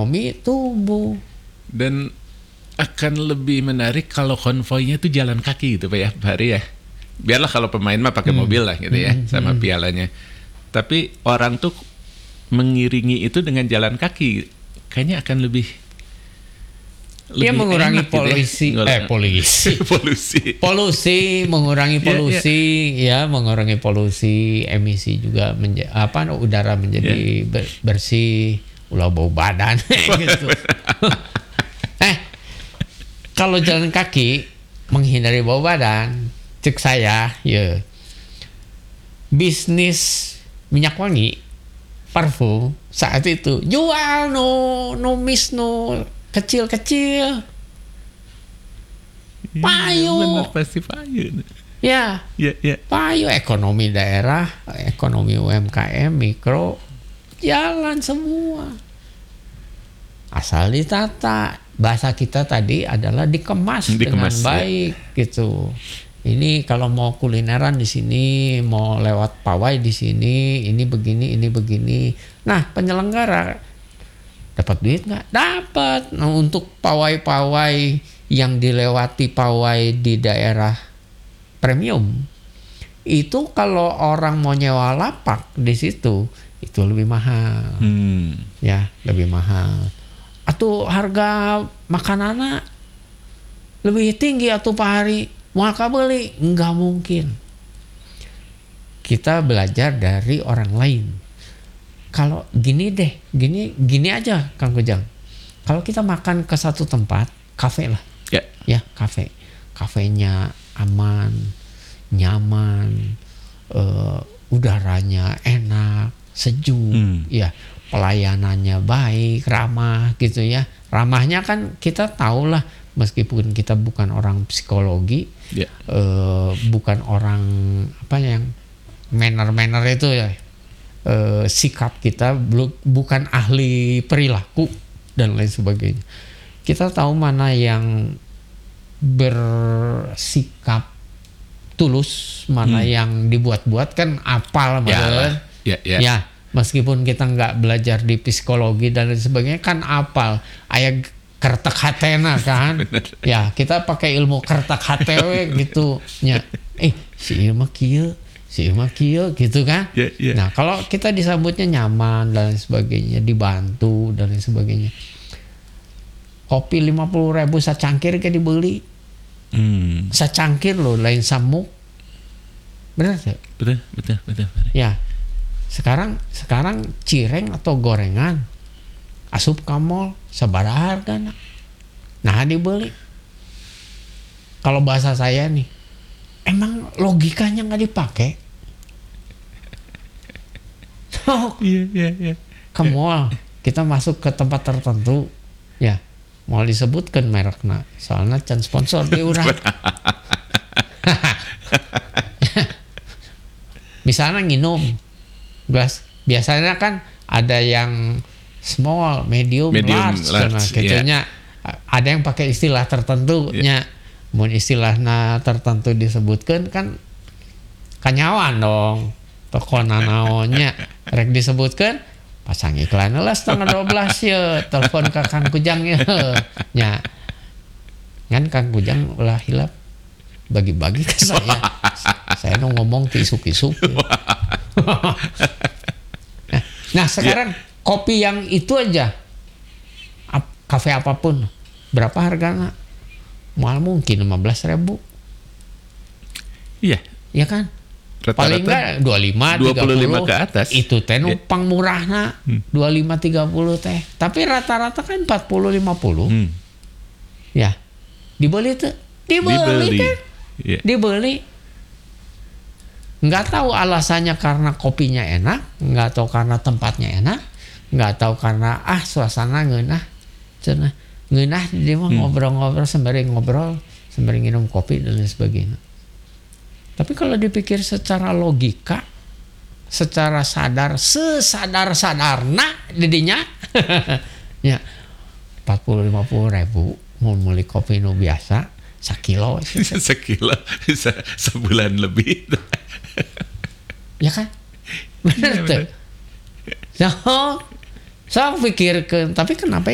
ekonomi tumbuh. Dan akan lebih menarik kalau konvoynya tuh jalan kaki gitu Pak ya, Pak Hari ya. Biarlah kalau pemain mah pakai mobil lah gitu ya, sama pialanya. Tapi orang tuh mengiringi itu dengan jalan kaki, kayaknya akan lebih Dia mengurangi enak gitu ya. polusi, mengurangi polusi, ya mengurangi polusi, emisi juga udara menjadi bersih, ulah bau badan gitu. Kalau jalan kaki menghindari bau badan, cek saya, ya bisnis minyak wangi, parfum saat itu jual no kecil-kecil, payu, bener, pasti payu. ya, payu, ekonomi daerah, ekonomi UMKM, mikro, jalan semua. Asal ditata. Bahasa kita tadi adalah dikemas dengan baik gitu. Ini kalau mau kulineran di sini, mau lewat pawai di sini, ini begini. Nah, penyelenggara dapat duit nggak? Dapat. Nah, untuk pawai-pawai yang dilewati pawai di daerah premium, itu kalau orang mau nyewa lapak di situ, itu lebih mahal. Ya, lebih mahal. Atau harga makanannya lebih tinggi atau Pak Hari, mau beli nggak mungkin. Kita belajar dari orang lain. Kalau gini aja Kang Kujang. Kalau kita makan ke satu tempat, kafe lah, ya kafe, kafenya aman, nyaman, udaranya enak, sejuk, ya. Pelayanannya baik, ramah gitu ya. Ramahnya kan kita tahulah, meskipun kita bukan orang psikologi, bukan orang yang manner itu ya, sikap kita bukan ahli perilaku dan lain sebagainya. Kita tahu mana yang bersikap tulus, mana yang dibuat-buat, kan apal ya. Meskipun kita nggak belajar di psikologi dan lain sebagainya, kan apal aya kertek hatena kan. Ya, kita pakai ilmu kertek HTW gitu nya. Si Irma kieu gitu kan. Nah, kalau kita disambutnya nyaman dan lain sebagainya, dibantu dan lain sebagainya. Kopi 50.000 sacangkir kayak dibeli. Sacangkir loh, lain samuk. Benar tak? Betul. Ya. Sekarang cireng atau gorengan asup ka mall sabaraha hargana. Nah, dibeli. Kalau bahasa saya nih, emang logikanya nggak dipakai? Iya. Ke mall, kita masuk ke tempat tertentu, ya, mau disebutkan mereknya, soalnya can sponsor di urang. Misalnya nginum gelas, biasanya kan ada yang small, medium large gitunya. Ada yang pakai istilah tertentu nya. Mun istilahna tertentu disebutkan kan kanyawan dong. Tokona naonnya rek disebutkan, pasang iklan lah 11:30 ya, telepon ke Kang Kujang ya. Nya. Kan Kang Kujang ulah hilap bagi-bagi ke saya. Saya ngomong kisuk-kisuk. Nah, sekarang kopi yang itu aja, kafe apapun, berapa harganya? Mahal mungkin 15.000. Iya. Ya kan? Rata-rata paling enggak 25 ke atas. Itu teh numpang murahna 25-30 teh. Tapi rata-rata kan 40-50. Ya. Dibeli tuh. Dibeli kan? Yeah. Dibeli. Nggak tahu alasannya karena kopinya enak, nggak tahu karena tempatnya enak, nggak tahu karena suasana ngeunah, cenah ngeunah dia mah ngobrol-ngobrol sembari minum kopi dan lain sebagainya. Tapi kalau dipikir secara logika, secara sesadar-sadarna didinya, ya 40-50.000 mau beli kopi nu biasa sekilo bisa sebulan lebih. Ya kan? Benar tuh. So pikirkan, tapi kenapa